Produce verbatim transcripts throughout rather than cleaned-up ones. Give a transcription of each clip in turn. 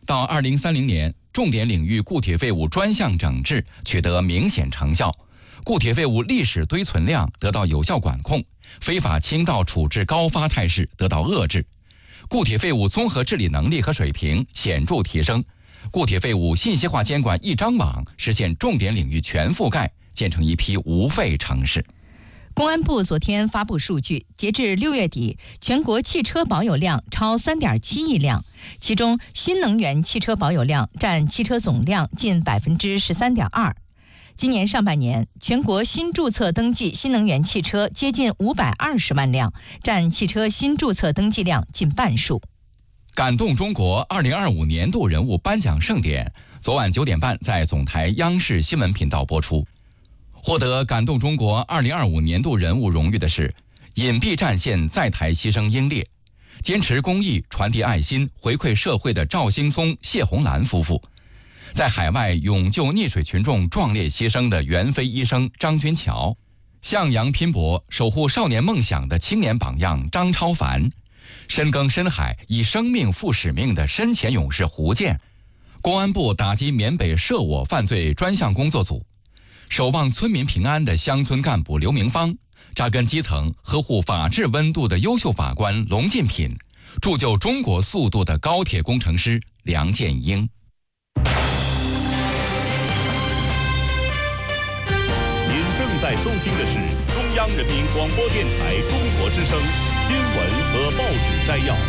到二零三零年，重点领域固铁废物专项整治取得明显成效，固铁废物历史堆存量得到有效管控，非法倾倒处置高发态势得到遏制，固铁废物综合治理能力和水平显著提升，固铁废物信息化监管一张网实现重点领域全覆盖，建成一批无废城市。 公安部昨天发布数据，截至六月底，全国汽车保有量超 三点七亿辆，其中新能源汽车保有量占汽车总量近 百分之十三点二。今年上半年，全国新注册登记新能源汽车接近五百二十万辆，占汽车新注册登记量近半数。 感动中国二零二五年度人物颁奖盛典昨晚九点半在总台央视新闻频道播出。获得感动中国二零二五年度人物荣誉的是隐蔽战线在台牺牲英烈，坚持公益、传递爱心、回馈社会的赵兴松、谢红兰夫妇，在海外勇救溺水群众壮烈牺牲的袁飞医生张军桥，向阳拼搏守护少年梦想的青年榜样张超凡，深耕深海以生命负使命的深潜勇士胡健，公安部打击缅北涉我犯罪专项工作组，守望村民平安的乡村干部刘明芳，扎根基层呵护法治温度的优秀法官龙进品，铸就中国速度的高铁工程师梁建英。 您正在收听的是中央人民广播电台中国之声新闻和报纸摘要。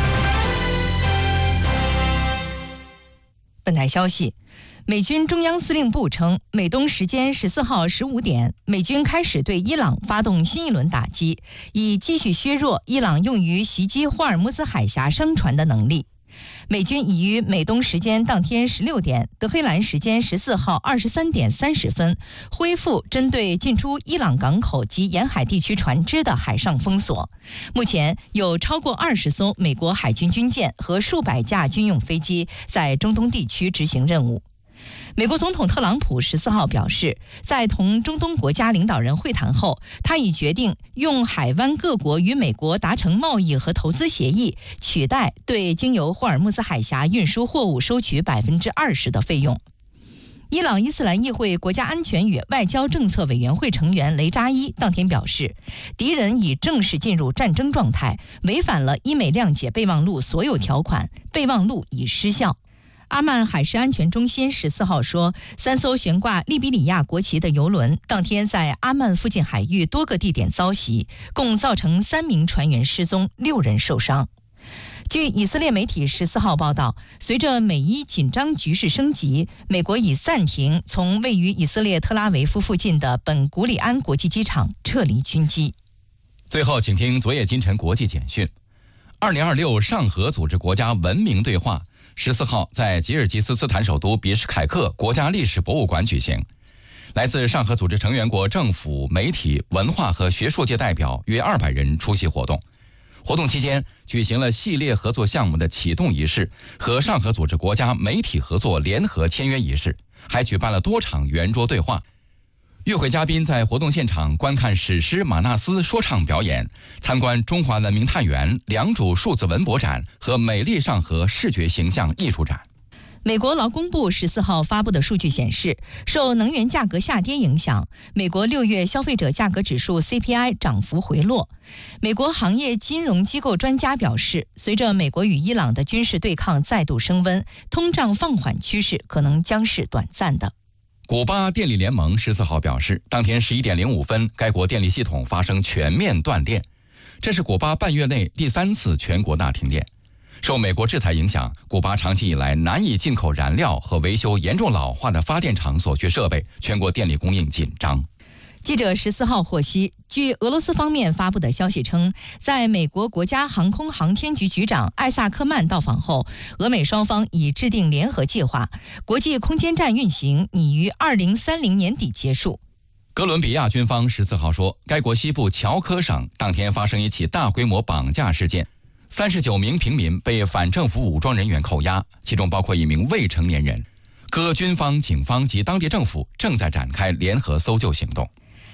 本台消息，美军中央司令部称，美东时间十四号十五点，美军开始对伊朗发动新一轮打击，以继续削弱伊朗用于袭击霍尔木兹海峡商船的能力。美军已于美东时间当天十六点，德黑兰时间十四号二十三点三十分恢复针对进出伊朗港口及沿海地区船只的海上封锁。目前有超过二十艘美国海军军舰和数百架军用飞机在中东地区执行任务。美国总统特朗普十四号表示，在同中东国家领导人会谈后，他已决定用海湾各国与美国达成贸易和投资协议，取代对经由霍尔木兹海峡运输货物收取百分之二十的费用。伊朗伊斯兰议会国家安全与外交政策委员会成员雷扎伊当天表示，敌人已正式进入战争状态，违反了伊美谅解备忘录所有条款，备忘录已失效。阿曼海事安全中心十四号说，三艘悬挂利比里亚国旗的邮轮当天在阿曼附近海域多个地点遭袭，共造成三名船员失踪，六人受伤。据以色列媒体十四号报道，随着美伊紧张局势升级，美国已暂停从位于以色列特拉维夫附近的本古里安国际机场撤离军机。 最后，请听昨夜今晨国际简讯。二零二六上合组织国家文明对话十四号在吉尔吉斯斯坦首都比什凯克国家历史博物馆举行，来自上合组织成员国政府、媒体、文化和学术界代表约二百人出席活动。活动期间举行了系列合作项目的启动仪式和上合组织国家媒体合作联合签约仪式，还举办了多场圆桌对话。与会嘉宾在活动现场观看史诗马纳斯说唱表演，参观中华文明探源、良渚数字文博展和美丽上合视觉形象艺术展。 美国劳工部十四号发布的数据显示，受能源价格下跌影响，美国六月消费者价格指数 C P I 涨幅回落。美国行业金融机构专家表示，随着美国与伊朗的军事对抗再度升温，通胀放缓趋势可能将是短暂的。 古巴电力联盟十四号表示，当天十一点零五分，该国电力系统发生全面断电，这是古巴半月内第三次全国大停电。受美国制裁影响，古巴长期以来难以进口燃料和维修严重老化的发电厂所需设备，全国电力供应紧张。 记者十四号获悉，据俄罗斯方面发布的消息称，在美国国家航空航天局局长艾萨克曼到访后，俄美双方已制定联合计划，国际空间站运行拟于二零三零年底结束。 哥伦比亚军方十四号说，该国西部乔科省当天发生一起大规模绑架事件，三十九名平民被反政府武装人员扣押，其中包括一名未成年人。各军方、警方及当地政府正在展开联合搜救行动。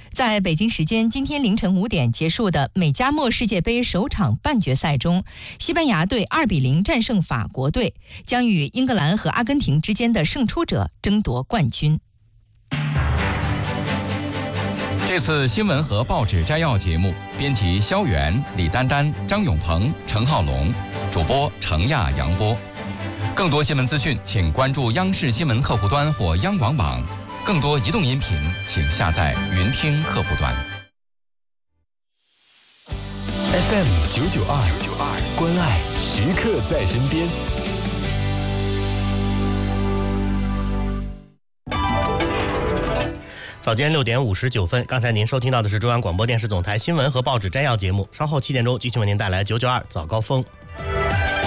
在北京时间今天凌晨五点结束的美加墨世界杯首场半决赛中，西班牙队二比零战胜法国队，将与英格兰和阿根廷之间的胜出者争夺冠军。 这次新闻和报纸摘要节目，编辑肖元、李丹丹、张永鹏、陈浩龙，主播程亚、杨波。更多新闻资讯，请关注央视新闻客户端或央广网。更多移动音频，请下载云听客户端。 F M 九九二，关爱时刻在身边。 早间六点五十九分，刚才您收听到的是中央广播电视总台新闻和报纸摘要节目。稍后七点钟继续为您带来九九二早高峰。